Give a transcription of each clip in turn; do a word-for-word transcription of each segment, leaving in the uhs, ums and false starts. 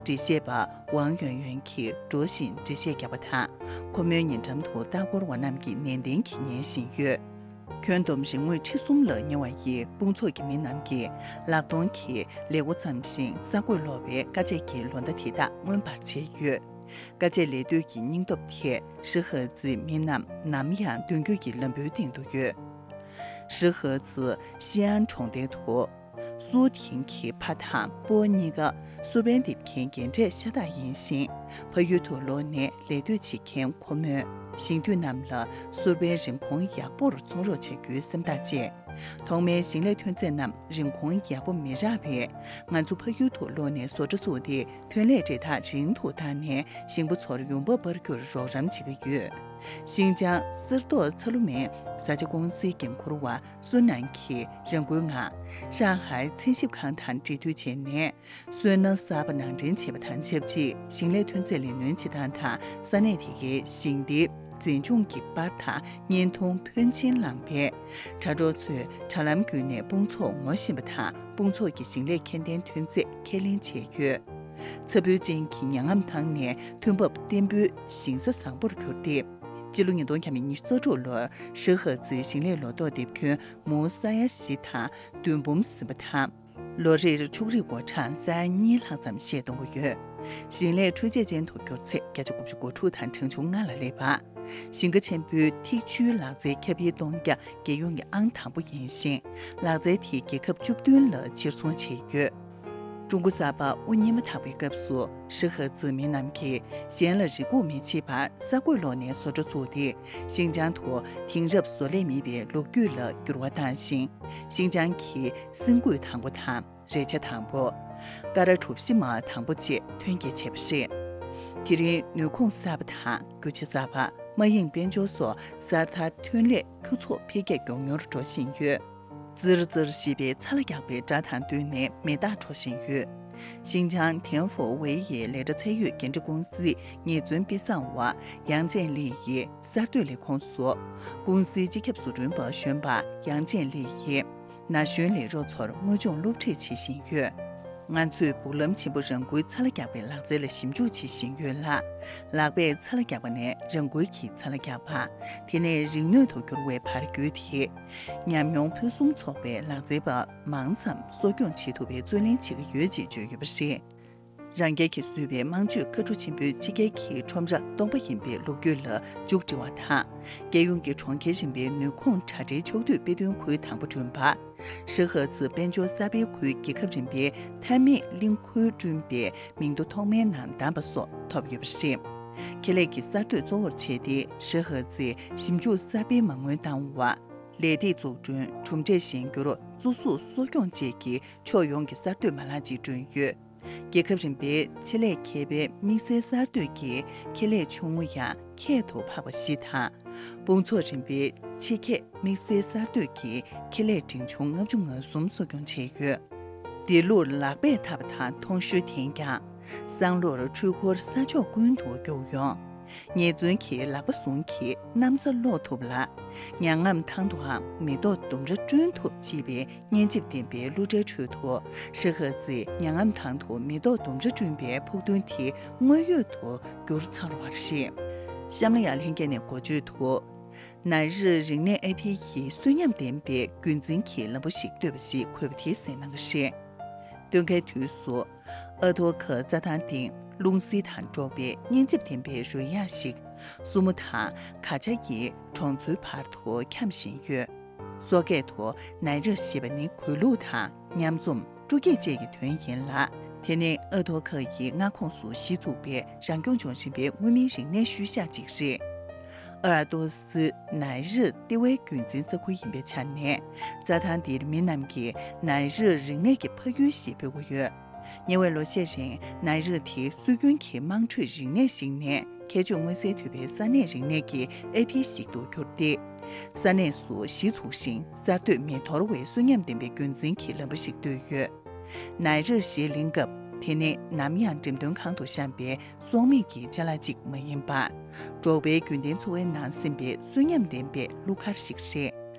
这些把王圆圆去着信这些给不他，可没有人征途大过我那个年龄去年新月。全都是因为吃松了，因为也工作给闽南嘅，劳动去猎物产品，三个老板，各界给轮的提大，我八千元。各界列对给人都贴，适合自闽南、南洋短句给人标定都有，适合自西安重叠图。苏婷去拍他播那个苏边的片跟着下大银星，朋友头罗呢来对去看可门，新对南了苏边人口也不如从肉去举三大街，同面新来团在南人口也不没差别，俺做朋友头罗呢所着做的团来这他人头大呢，新不错的用不不个肉ram几个月。新疆十多次路面，三家公司跟库鲁瓦、苏南去人工啊，上海千禧康谈这对前年，虽然三百南针七百谈七级，新来团在零年七谈他三年提个新的真正给把他年通偏见浪费，查着出查南区内崩错我信不他，崩错给新来看点团在开连签约。特别近期两岸当年通报电表形式上不的口的。记录年度下面你所做了，适合自新来落到地区，莫啥也其他，断不是不他。落日处理过程在你行咱们写动个月，新来春节前头决策，感觉过去过处谈成就俺了嘞吧。新个前边提取老在开辟东家，给用个安堂不严性，老在提给可就断了，接送签约。中国三八五年么他为个数，适合自闽南去，现了这个面七八，三过六年所着做的，新疆图听入所里面边录举了，给我担心，新疆去新贵谈不谈，热切谈不，搞得出席嘛谈不起，团结切不是，提人牛空三不谈，过去三八，没应边就说，三他团列口错偏给公牛的做新约。自日自日西边查了两边扎谈对内没打出新语。新疆天府伟业来着参与跟着公司业准备上话，杨建立业三对来控诉，公司即刻苏准备宣布杨建立业那选来肉错我种录制起新语。俺最不能起不人规查了两边落在了新主起新语啦，那边查了两边呢人规起查了两把，天内人牛头给为怕的具体，俺用配送错别落在把盲场所用企图别最连几个月解决也不是。让给去随便忙住各处前边几个去穿着东北前边录剧了就这话他，给用给创开前边女空查这球队别段可以谈不准吧，适合自边角三边可以给客这边台面领可以准备民度方面难担不说，特别不是。看来给三队做而切的适合自新竹三边门外当话。内地组准从这些个了住宿所用阶级，却用给三队马拉基准约。给客人别起来开别米色三对给开来穷呀开头怕不西他，帮助人别起开米色三对给开来正穷我中我松所用签约。第六拉贝他不谈同时天价，上路了出口三角滚多够用。年准去拉不送去，南是骆驼啦。两岸汤多哈，每到冬日转头级别，年纪点别路者出脱，适合自两岸汤多每到冬日准备普顿体，我有脱就是操了些。下面要连给你国际图，乃日人类 A P E 虽然点别，均真去那不是对不起，亏不提谁那个事。对开图说，耳朵可在谈定。龙西潭周边年纪点别瑞亚式，苏木塔卡加耶创最帕托看新月，所盖托乃热西本尼奎路塔严重注意这个团员啦。天内耳朵可以安控苏西左边，让公众这边为民人内需下即日。耳朵是乃日地位军政社会应别强烈，在谈地的闽南给乃日人类的培育西北个月。因为罗先生乃日提虽然去忙出人类新年，开就我些特别三年人类的 A P 系统口的，三年所西出行，三对面头的为虽然点别军政去了不是对约，乃日是零个天内南洋针对抗图相别，双面给加拉吉没人吧，周边军队作为男性别虽然点别卢卡形式。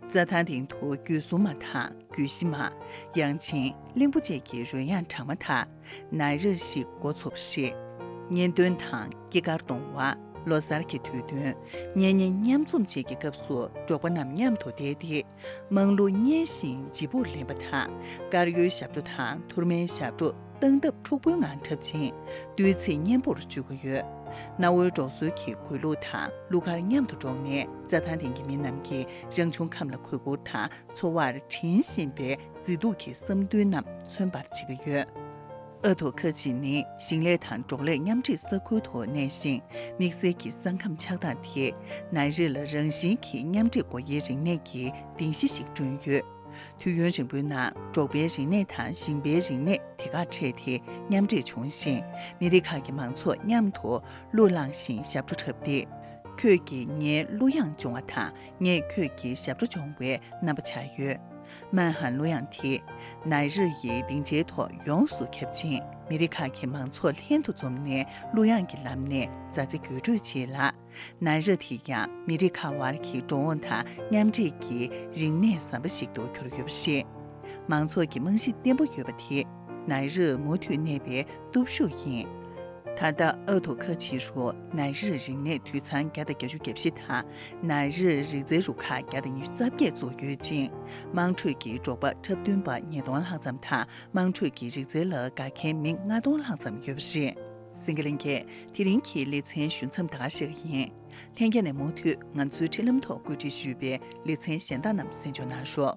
在谈定图举苏马塔举西马杨青令不解给瑞阳长马塔乃日系国措是年端堂吉嘎动画罗萨尔基推断年年年中节给cấp数做不南年头爹爹蒙路年行几步连不他嘎有下住他突然下住等的出不安特情对此年不九个月那我做水去回路他路卡年头中年在谈定给闽南给仍从看了回过他错话的天性别制度去深对南存八七个月ở土科技呢，新来谈种类养殖社会土内心，密切去三看强大铁，乃日了人心去养殖国业人内去定息性专业。土原成本呢，周边人内谈性别人内提高车铁养殖重新，米里卡嘅忙错养土路浪性协助特别。科技呢，路养中啊谈，呢科技协助中位那不恰约。满汉路样铁，乃日以定解脱庸俗吸进，米里卡去忙错天土中呢，路样给南呢，在这居住起来，乃日体样米里卡瓦去中文他，养殖给人呢三不习多可有些，忙错给蒙西点不有不铁，乃日母土那边都属因。他的儿童科技说，乃日人类推参给的解决给些他，乃日日子入卡给的你怎给做月经，忙吹给做不吃顿吧，你东行怎他，忙吹给日子了，该看明俺东行怎有些。新个人开，提领起立参寻参大些人，两个人母土俺做吃lâm头估计区别，立参现大南先就难说。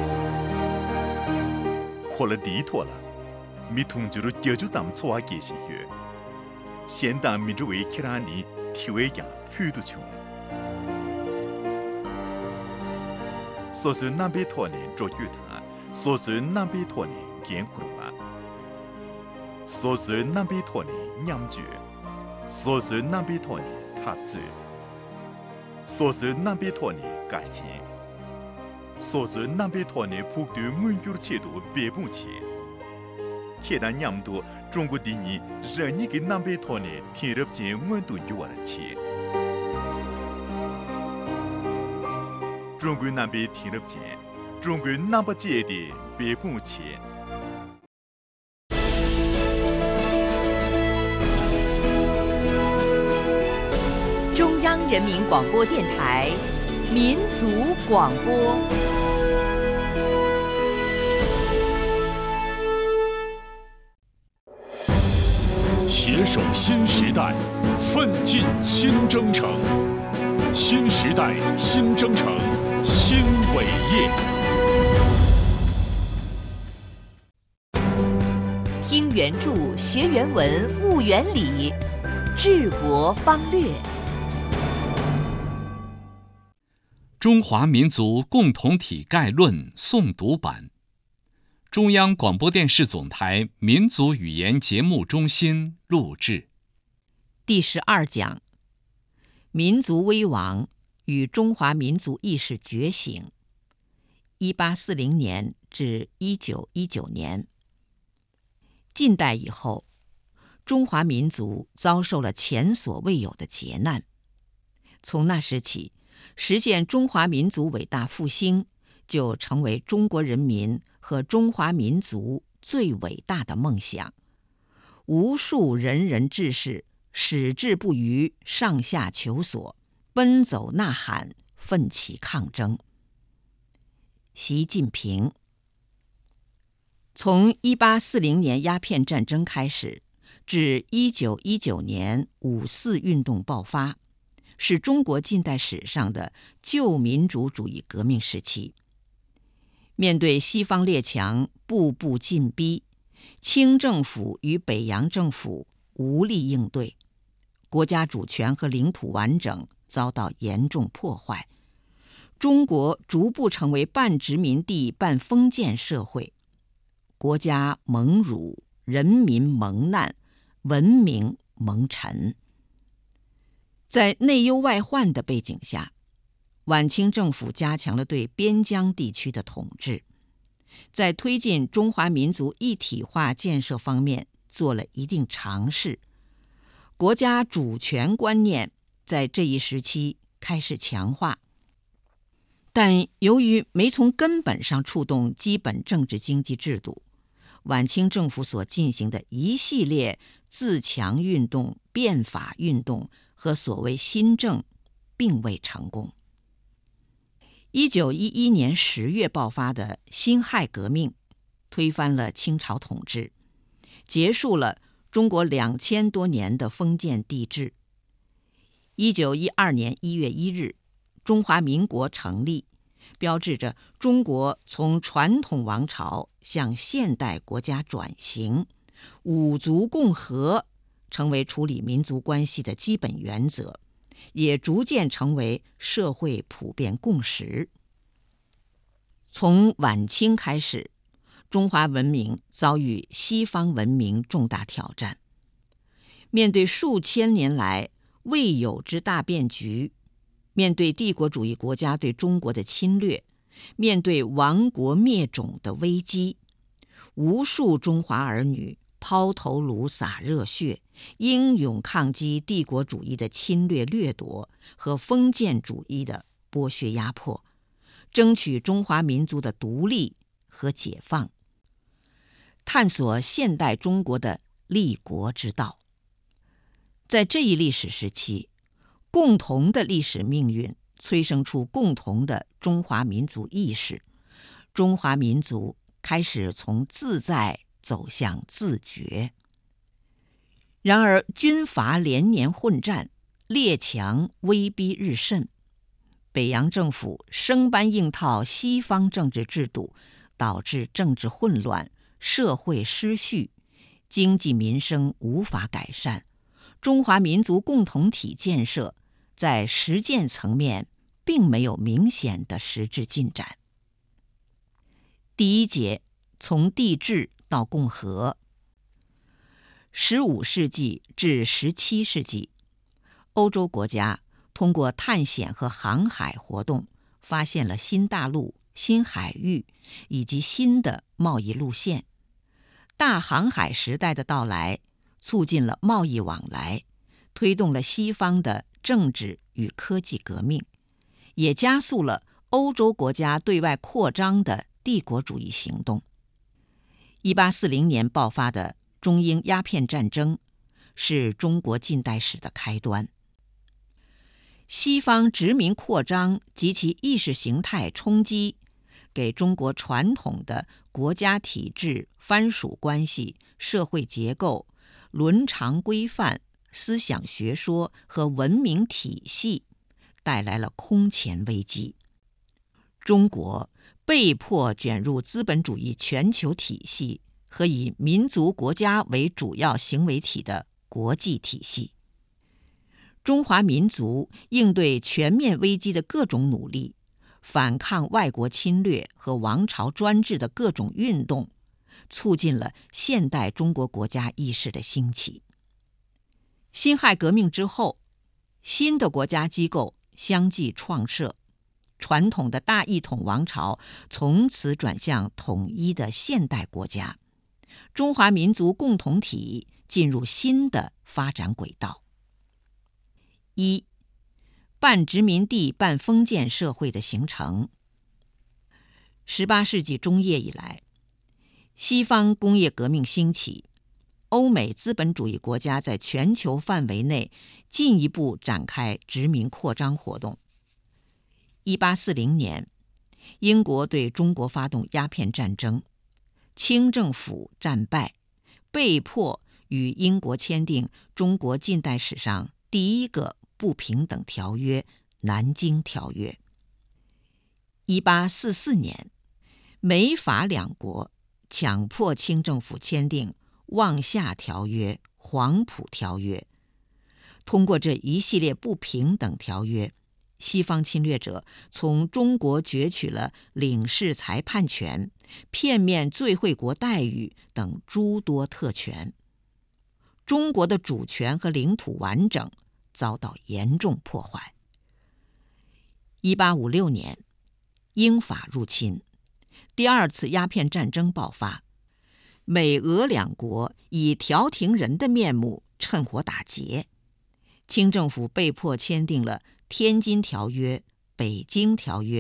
过了地托了，没通知了解决咱们错话给些月。现当民主为其他人体为样표도穷，所以南北托人做剧团，所以南北托人艰苦吧，所以南北托人酿酒，所以南北托人他醉，所以南北托人改心，所以南北托人普对安居制度别不起，其他酿度。中国第二，人你给南北托呢，天入间温度有了钱。中国南北天入间，中国南北界的北半钱。 中央人民广播电台民族广播。 携手新时代，奋进新征程。新时代新征程新伟业。 听原著，学原文，悟原理，治国方略。 中华民族共同体概论诵读版。中央广播电视总台民族语言节目中心录制。 第十二讲：民族危亡与中华民族意识觉醒。一八四零年至一九一九年。近代以后，中华民族遭受了前所未有的劫难。从那时起，实现中华民族伟大复兴就成为中国人民和中华民族最伟大的梦想。无数仁人志士矢志不渝，上下求索，奔走呐喊，奋起抗争。习近平。从一八四零年鸦片战争开始，至一九一九年五四运动爆发，是中国近代史上的旧民主主义革命时期。面对西方列强步步进逼，清政府与北洋政府无力应对，国家主权和领土完整遭到严重破坏，中国逐步成为半殖民地半封建社会，国家蒙辱，人民蒙难，文明蒙尘。在内忧外患的背景下，晚清政府加强了对边疆地区的统治，在推进中华民族一体化建设方面做了一定尝试。国家主权观念在这一时期开始强化。 但由于没从根本上触动基本政治经济制度，晚清政府所进行的一系列自强运动、变法运动和所谓新政并未成功。一九一一年十月爆发的辛亥革命，推翻了清朝统治，结束了中国两千多年的封建帝制。一九一二年一月一日，中华民国成立，标志着中国从传统王朝向现代国家转型，五族共和成为处理民族关系的基本原则，也逐渐成为社会普遍共识。从晚清开始，中华文明遭遇西方文明重大挑战。面对数千年来未有之大变局，面对帝国主义国家对中国的侵略，面对亡国灭种的危机，无数中华儿女抛头颅洒热血，英勇抗击帝国主义的侵略掠夺和封建主义的剥削压迫，争取中华民族的独立和解放，探索现代中国的立国之道。在这一历史时期，共同的历史命运催生出共同的中华民族意识，中华民族开始从自在走向自觉。然而军阀连年混战，列强威逼日甚，北洋政府生搬硬套西方政治制度，导致政治混乱，社会失序，经济民生无法改善，中华民族共同体建设在实践层面并没有明显的实质进展。第一节，从帝制到共和。十五世纪至十七世纪，欧洲国家通过探险和航海活动，发现了新大陆、新海域以及新的贸易路线。大航海时代的到来，促进了贸易往来，推动了西方的政治与科技革命，也加速了欧洲国家对外扩张的帝国主义行动。一八四零年爆发的中英鸦片战争是中国近代史的开端。西方殖民扩张及其意识形态冲击，给中国传统的国家体制、藩属关系、社会结构、伦常规范、思想学说和文明体系带来了空前危机。中国被迫卷入资本主义全球体系和以民族国家为主要行为体的国际体系。中华民族应对全面危机的各种努力，反抗外国侵略和王朝专制的各种运动，促进了现代中国国家意识的兴起。辛亥革命之后，新的国家机构相继创设，传统的大一统王朝从此转向统一的现代国家，中华民族共同体进入新的发展轨道。一、半殖民地半封建社会的形成。十八世纪中叶以来，西方工业革命兴起，欧美资本主义国家在全球范围内进一步展开殖民扩张活动。一八四零年，英国对中国发动鸦片战争，清政府战败，被迫与英国签订中国近代史上第一个不平等条约《南京条约》。一八四四年，美法两国强迫清政府签订《望厦条约》《黄埔条约》。通过这一系列不平等条约，西方侵略者从中国攫取了领事裁判权、片面最惠国待遇等诸多特权，中国的主权和领土完整遭到严重破坏。一八五六年，英法入侵，第二次鸦片战争爆发，美俄两国以调停人的面目趁火打劫，清政府被迫签订了《天津条约》《北京条约》《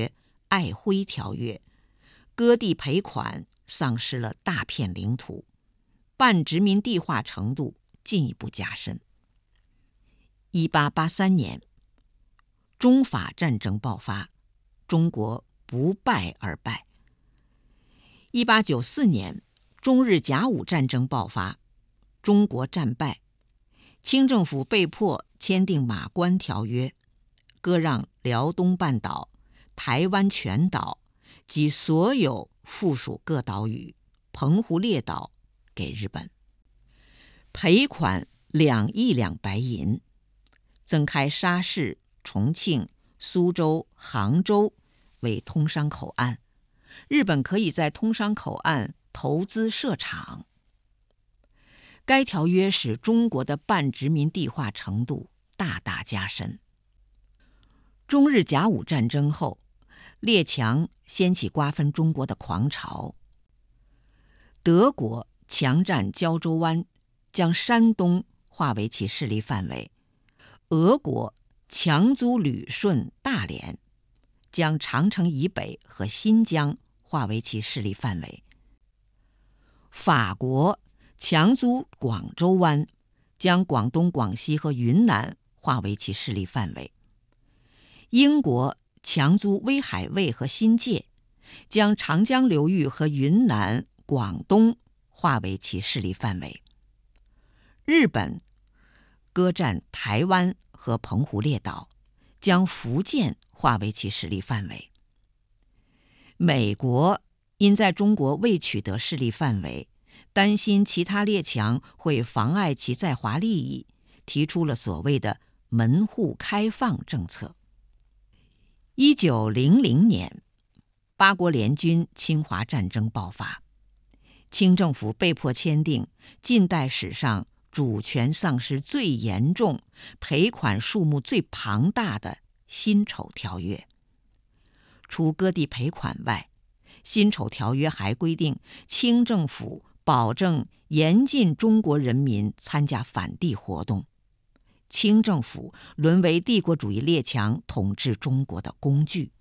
瑷珲条约，割地赔款，丧失了大片领土，半殖民地化程度进一步加深。一八八三年，中法战争爆发，中国不败而败。一八九四年，中日甲午战争爆发，中国战败，清政府被迫签订马关条约，割让辽东半岛、台湾全岛及所有附属各岛屿、澎湖列岛给日本，赔款两亿两白银，增开沙市、重庆、苏州、杭州为通商口岸，日本可以在通商口岸投资设厂。该条约使中国的半殖民地化程度大大加深。中日甲午战争后，列强掀起瓜分中国的狂潮。德国强占胶州湾，将山东划为其势力范围；俄国强租旅顺、大连，将长城以北和新疆划为其势力范围；法国强租广州湾，将广东、广西和云南划为其势力范围；英国强租威海卫和新界，将长江流域和云南、广东划为其势力范围；日本割占台湾和澎湖列岛，将福建划为其势力范围；美国因在中国未取得势力范围，担心其他列强会妨碍其在华利益，提出了所谓的门户开放政策。一九零零年，八国联军侵华战争爆发，清政府被迫签订近代史上主权丧失最严重、赔款数目最庞大的辛丑条约。除割地赔款外，辛丑条约还规定清政府保证严禁中国人民参加反帝活动，清政府沦为帝国主义列强统治中国的工具。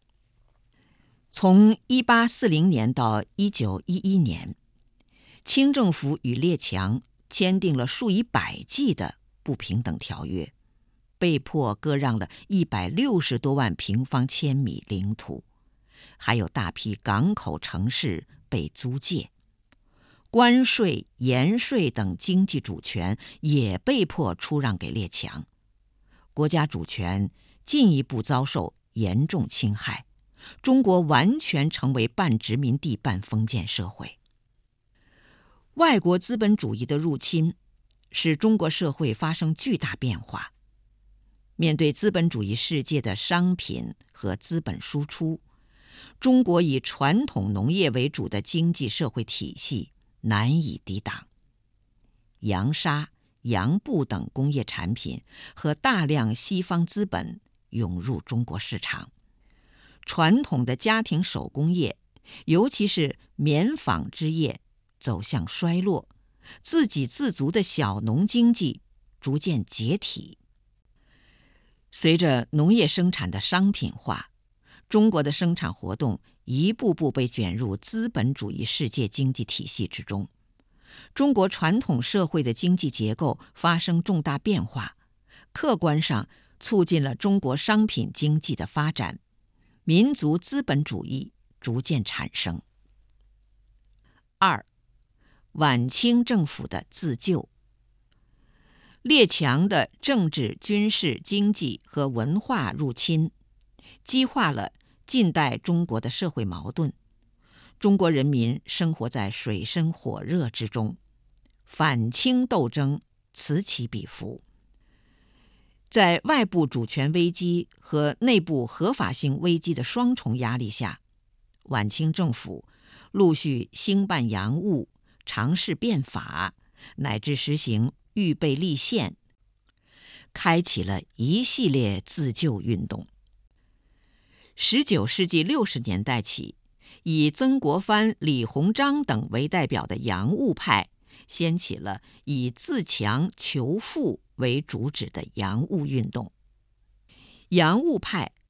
从一八四零年到一九一一年，清政府与列强签订了数以百计的不平等条约，被迫割让了一百六十多万平方千米领土，还有大批港口城市被租借。关税、盐税等经济主权也被迫出让给列强，国家主权进一步遭受严重侵害，中国完全成为半殖民地半封建社会。外国资本主义的入侵使中国社会发生巨大变化。面对资本主义世界的商品和资本输出，中国以传统农业为主的经济社会体系难以抵挡。洋纱、洋布等工业产品和大量西方资本涌入中国市场，传统的家庭手工业，尤其是棉纺织业走向衰落，自给自足的小农经济逐渐解体。随着农业生产的商品化，中国的生产活动一步步被卷入资本主义世界经济体系之中，中国传统社会的经济结构发生重大变化，客观上促进了中国商品经济的发展，民族资本主义逐渐产生。二、晚清政府的自救。列强的政治、军事、经济和文化入侵，激化了近代中国的社会矛盾。中国人民生活在水深火热之中，反清斗争此起彼伏。在外部主权危机和内部合法性危机的双重压力下，晚清政府陆续兴办洋务，尝试变法，乃至实行预备立宪，开启了一系列自救运动。十九世纪六十年代起，以曾国藩、李鸿章等为代表的洋务派掀起了以自强求富为主旨的洋务运动。洋务派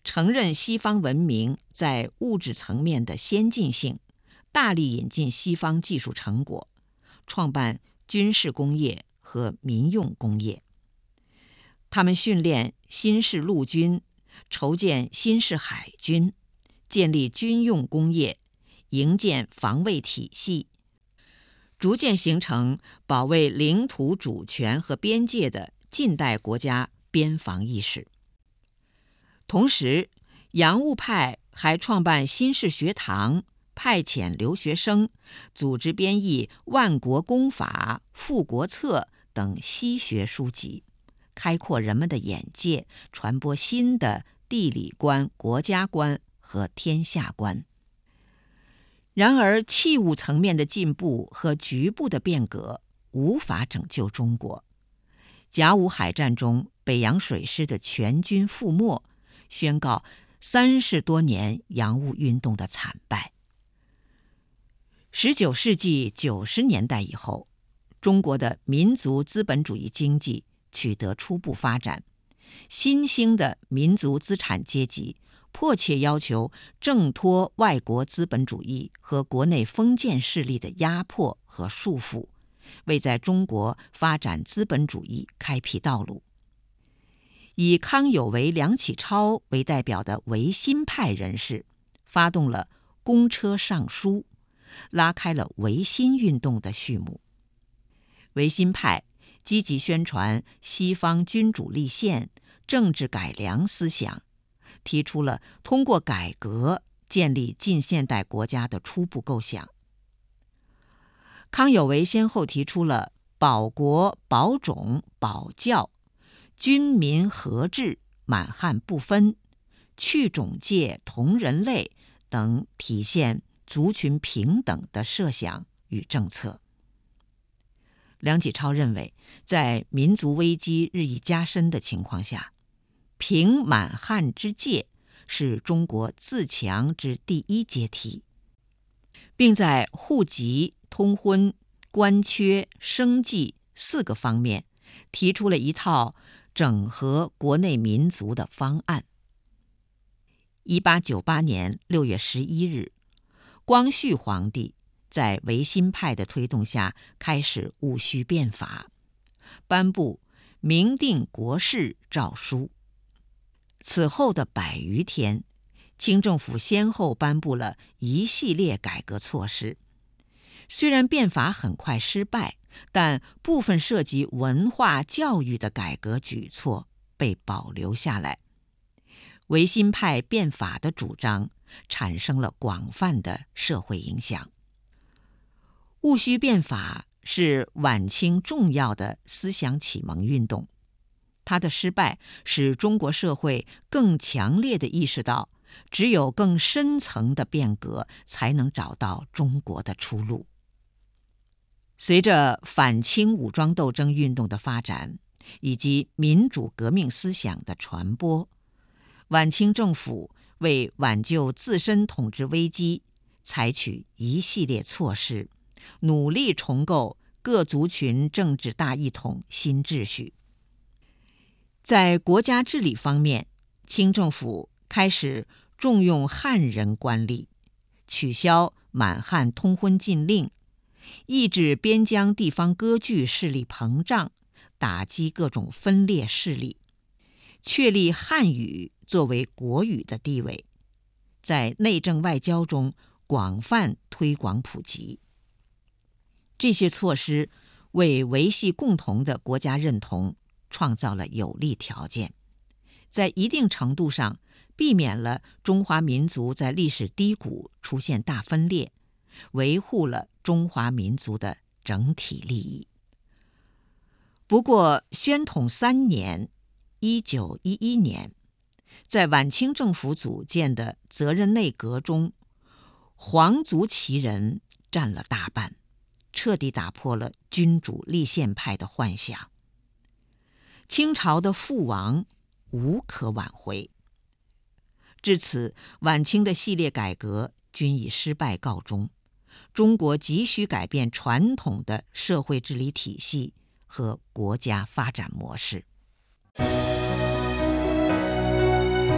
承认西方文明在物质层面的先进性，大力引进西方技术成果，创办军事工业和民用工业。他们训练新式陆军，筹建新式海军，建立军用工业，营建防卫体系，逐渐形成保卫领土主权和边界的近代国家边防意识。同时，洋务派还创办新式学堂，派遣留学生，组织编译《万国公法》《富国策》等西学书籍，开阔人们的眼界，传播新的地理观、国家观和天下观。然而，器物层面的进步和局部的变革无法拯救中国。甲午海战中，北洋水师的全军覆没，宣告三十多年洋务运动的惨败。十九世纪九十年代以后，中国的民族资本主义经济取得初步发展，新兴的民族资产阶级迫切要求挣脱外国资本主义和国内封建势力的压迫和束缚，为在中国发展资本主义开辟道路。以康有为、梁启超为代表的维新派人士发动了公车上书，拉开了维新运动的序幕。维新派积极宣传西方君主立宪、政治改良思想，提出了通过改革建立近现代国家的初步构想。康有为先后提出了保国、保种、保教、军民合治、满汉不分、去种界、同人类等体现族群平等的设想与政策。梁启超认为，在民族危机日益加深的情况下，平满汉之界是中国自强之第一阶梯，并在户籍、通婚、官缺、生计四个方面提出了一套整合国内民族的方案。一八九八年六月十一日，光绪皇帝在维新派的推动下开始戊戌变法，颁布明定国事诏书。此后的百余天，清政府先后颁布了一系列改革措施。虽然变法很快失败，但部分涉及文化教育的改革举措被保留下来。维新派变法的主张产生了广泛的社会影响。戊戌变法是晚清重要的思想启蒙运动，它的失败使中国社会更强烈地意识到，只有更深层的变革才能找到中国的出路。随着反清武装斗争运动的发展以及民主革命思想的传播，晚清政府为挽救自身统治危机，采取一系列措施，努力重构各族群政治大一统新秩序。在国家治理方面，清政府开始重用汉人官吏，取消满汉通婚禁令，抑制边疆地方割据势力膨胀，打击各种分裂势力，确立汉语作为国语的地位，在内政外交中广泛推广普及。这些措施为维系共同的国家认同创造了有利条件，在一定程度上避免了中华民族在历史低谷出现大分裂，维护了中华民族的整体利益。不过，宣统三年（一九一一年），在晚清政府组建的责任内阁中，皇族旗人占了大半，彻底打破了君主立宪派的幻想。清朝的覆亡无可挽回。至此，晚清的系列改革均以失败告终。中国急需改变传统的社会治理体系和国家发展模式。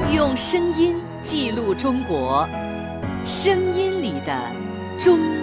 用声音记录中国，声音里的中